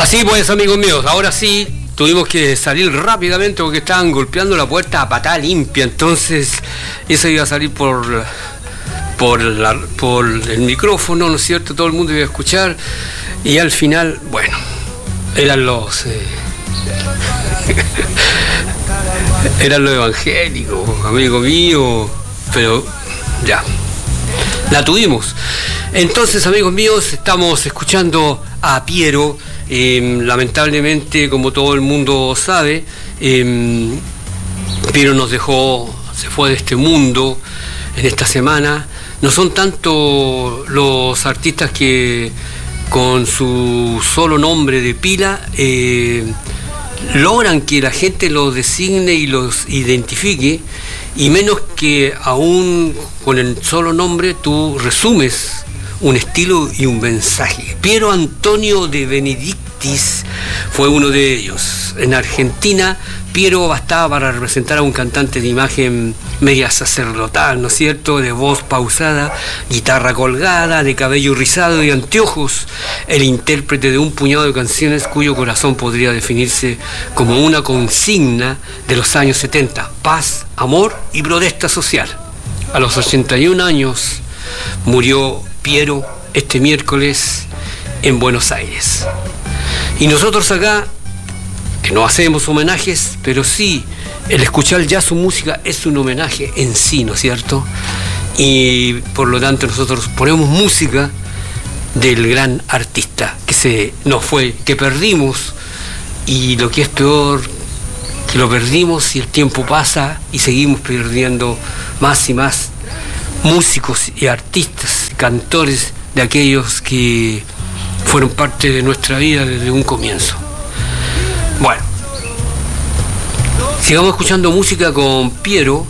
Así pues, amigos míos, ahora sí tuvimos que salir rápidamente porque estaban golpeando la puerta a patada limpia, entonces eso iba a salir por el micrófono, ¿no es cierto? Todo el mundo iba a escuchar y al final, bueno, eran los evangélicos, amigo mío, pero ya, la tuvimos. Entonces, amigos míos, estamos escuchando a Piero. Lamentablemente, como todo el mundo sabe, Piero nos dejó, se fue de este mundo en esta semana. No son tanto los artistas que con su solo nombre de pila logran que la gente los designe y los identifique, y menos que aún con el solo nombre tú resumes un estilo y un mensaje. Piero Antonio de Benedictis fue uno de ellos. En Argentina, Piero bastaba para representar a un cantante de imagen media sacerdotal, ¿no es cierto?, de voz pausada, guitarra colgada, de cabello rizado y anteojos, el intérprete de un puñado de canciones cuyo corazón podría definirse como una consigna de los años 70, paz, amor y protesta social. A los 81 años murió Piero este miércoles en Buenos Aires. Y nosotros acá, que no hacemos homenajes, pero sí, el escuchar ya su música es un homenaje en sí, ¿no es cierto? Y por lo tanto nosotros ponemos música del gran artista que se nos fue, que perdimos, y lo que es peor, que lo perdimos y el tiempo pasa y seguimos perdiendo más y más músicos y artistas, cantores de aquellos que fueron parte de nuestra vida desde un comienzo. Bueno, sigamos escuchando música con Piero,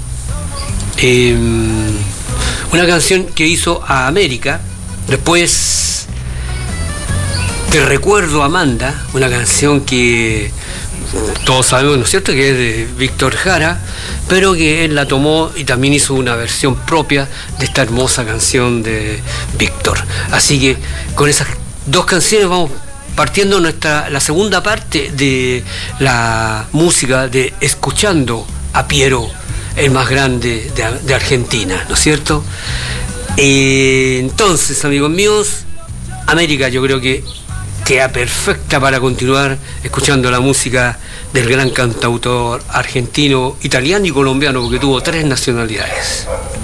una canción que hizo a América. Después Te recuerdo, Amanda, una canción que todos sabemos, ¿no es cierto?, que es de Víctor Jara, pero que él la tomó y también hizo una versión propia de esta hermosa canción de Víctor. Así que con esas dos canciones vamos partiendo la segunda parte de la música de Escuchando a Piero, el más grande de Argentina, ¿no es cierto? Entonces, amigos míos, América yo creo que queda perfecta para continuar escuchando la música del gran cantautor argentino, italiano y colombiano, porque tuvo 3 nacionalidades.